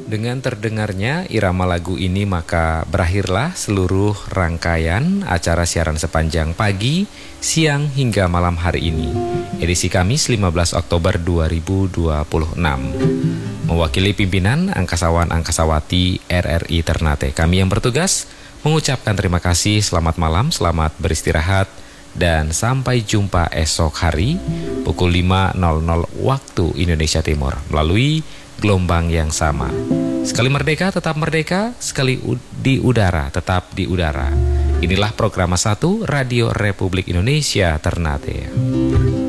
Dengan terdengarnya irama lagu ini maka berakhirlah seluruh rangkaian acara siaran sepanjang pagi, siang hingga malam hari ini. Edisi Kamis 15 Oktober 2026. Mewakili pimpinan angkasawan-angkasawati RRI Ternate, kami yang bertugas mengucapkan terima kasih, selamat malam, selamat beristirahat, dan sampai jumpa esok hari pukul 5.00 waktu Indonesia Timur melalui gelombang yang sama. Sekali merdeka tetap merdeka, sekali di udara tetap di udara. Inilah program 1 Radio Republik Indonesia Ternate.